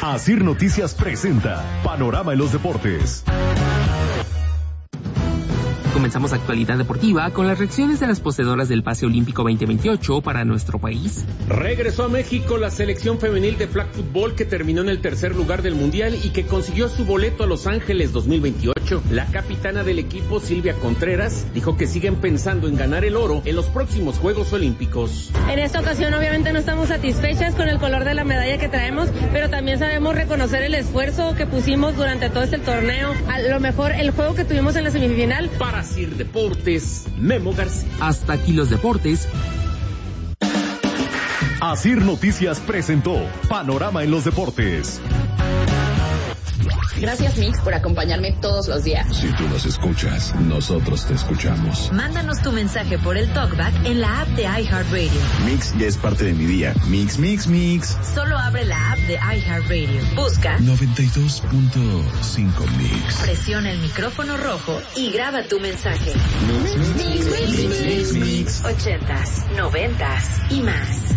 Asir Noticias presenta Panorama en los Deportes. Comenzamos actualidad deportiva con las reacciones de las poseedoras del pase olímpico 2028 para nuestro país. Regresó a México la selección femenil de flag football que terminó en el tercer lugar del mundial y que consiguió su boleto a Los Ángeles 2028. La capitana del equipo, Silvia Contreras, dijo que siguen pensando en ganar el oro en los próximos Juegos Olímpicos. En esta ocasión obviamente no estamos satisfechas con el color de la medalla que traemos, pero también sabemos reconocer el esfuerzo que pusimos durante todo este torneo. A lo mejor el juego que tuvimos en la semifinal. Para Asir Deportes, Memo García. Hasta aquí los deportes. Asir Noticias presentó Panorama en los Deportes. Gracias, Mix, por acompañarme todos los días. Si tú nos escuchas, nosotros te escuchamos. Mándanos tu mensaje por el TalkBack en la app de iHeartRadio. Mix ya es parte de mi día. Mix, mix, mix. Solo abre la app de iHeartRadio. Busca 92.5 Mix. Presiona el micrófono rojo y graba tu mensaje. Mix, mix, mix, mix, mix, mix. 80s, 90s y más.